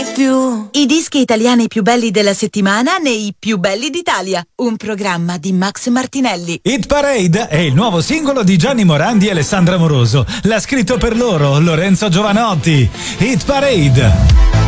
mai più. I dischi italiani più belli della settimana nei più belli d'Italia. Un programma di Max Martinelli. Hit Parade è il nuovo singolo di Gianni Morandi e Alessandra Moroso. L'ha scritto per loro Lorenzo Giovanotti. Hit Parade.